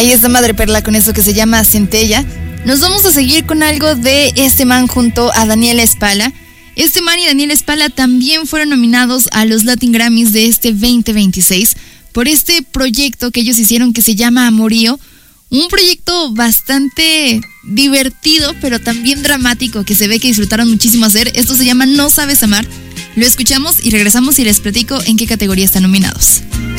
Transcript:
Ahí está Madre Perla con eso que se llama Centella. Nos vamos a seguir con algo de este man junto a Daniel Espala. Este man y Daniel Espala también fueron nominados a los Latin Grammys de este 2026 por este proyecto que ellos hicieron que se llama Amorío. Un proyecto bastante divertido, pero también dramático, que se ve que disfrutaron muchísimo hacer. Esto se llama No Sabes Amar. Lo escuchamos y regresamos y les platico en qué categoría están nominados.